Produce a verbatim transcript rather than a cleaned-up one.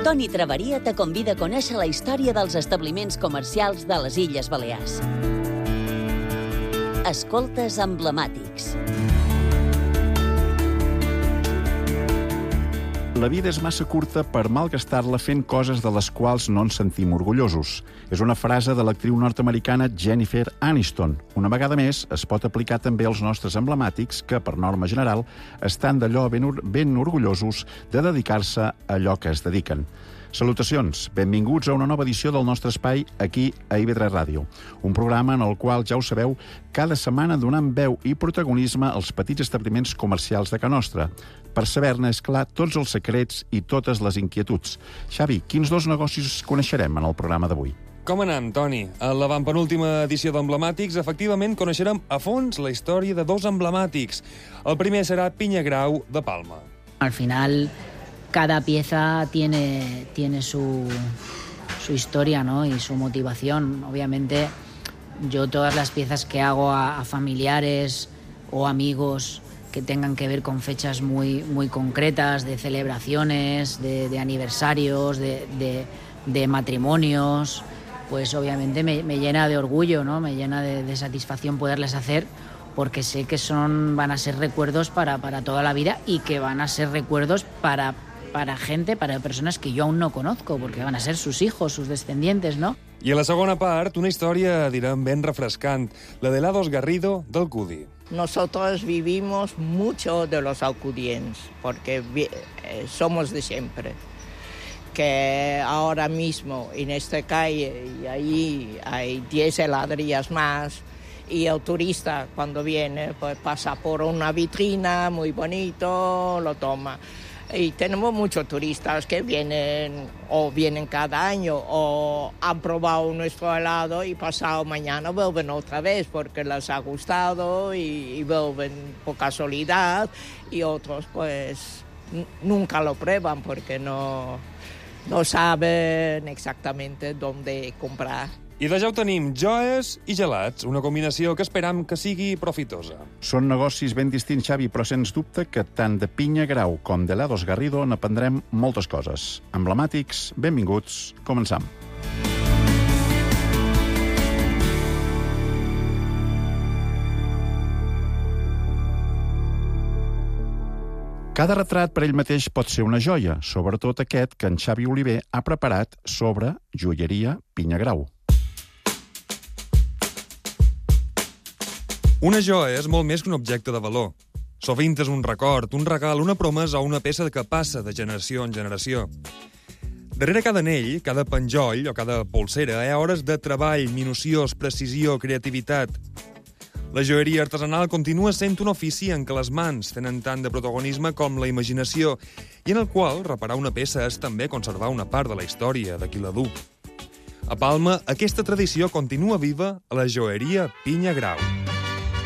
Toni Traveria te convida a conèixer la història dels establiments comercials de les Illes Balears. Escoltes emblemàtics. La vida és massa curta per malgastar-la fent coses de les quals no ens sentim orgullosos. És una frase de l'actriu nord-americana Jennifer Aniston. Una vegada més, es pot aplicar també als nostres emblemàtics que, per norma general, estan d'allò ben, ben orgullosos de dedicar-se a allò que es dediquen. Salutacions, benvinguts a una nova edició del nostre espai aquí a I V tres Ràdio. Un programa en el qual, ja ho sabeu, cada setmana donant veu i protagonisme als petits establiments comercials de Can Nostra, per saber-ne, és clar, tots els secrets i totes les inquietuds. Xavi, quins dos negocis coneixerem en el programa d'avui? Com anem, Toni? A l'avantpenúltima edició d'Emblemàtics, efectivament, coneixerem a fons la història de dos emblemàtics. El primer serà Pinya Grau de Palma. Al final, cada pieza tiene, tiene su, su historia, ¿no? Y su motivación. Obviamente, yo todas las piezas que hago a, a familiares o amigos que tengan que ver con fechas muy, muy concretas, de celebraciones, de, de aniversarios, de, de, de matrimonios, pues obviamente me, me llena de orgullo, ¿no? Me llena de, de satisfacción poderles hacer, porque sé que son, van a ser recuerdos para, para toda la vida y que van a ser recuerdos para, para gente, para personas que yo aún no conozco, porque van a ser sus hijos, sus descendientes, ¿no? I a la segona part, una història, direm, ben refrescant, la de l'Ados Garrido del Cudi. Nosotros vivimos mucho de los alcudiens, porque eh, somos de siempre. Que ahora mismo en esta calle y ahí hay diez heladerías más, y el turista cuando viene pues pasa por una vitrina muy bonito, lo toma. Y tenemos muchos turistas que vienen o vienen cada año o han probado nuestro helado y pasado mañana vuelven otra vez porque les ha gustado y, y vuelven por casualidad, y otros pues n- nunca lo prueban porque no, no saben exactamente dónde comprar. I de ja ho tenim, joies i gelats, una combinació que esperam que sigui profitosa. Són negocis ben distints, Xavi, però sens dubte que tant de Pinya Grau com de l'Ados Garrido n'aprendrem moltes coses. Emblemàtics, benvinguts, començam. Cada retrat per ell mateix pot ser una joia, sobretot aquest que en Xavi Oliver ha preparat sobre joieria Pinya Grau. Una joia és molt més que un objecte de valor. Sovint és un record, un regal, una promesa o una peça que passa de generació en generació. Darrere cada anell, cada penjoll o cada polsera hi ha hores de treball, minuciós, precisió, creativitat. La joieria artesanal continua sent un ofici en què les mans tenen tant de protagonisme com la imaginació i en el qual reparar una peça és també conservar una part de la història de qui la du. A Palma, aquesta tradició continua viva a la joieria Pinya Grau.